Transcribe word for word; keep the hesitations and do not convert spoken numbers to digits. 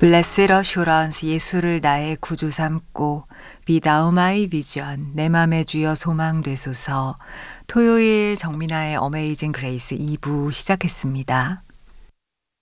Blessed Assurance 예수를 나의 구주 삼고 Be thou my vision 내 맘의 주여 소망되소서. 토요일 정민아의 어메이징 그레이스 이 부 시작했습니다.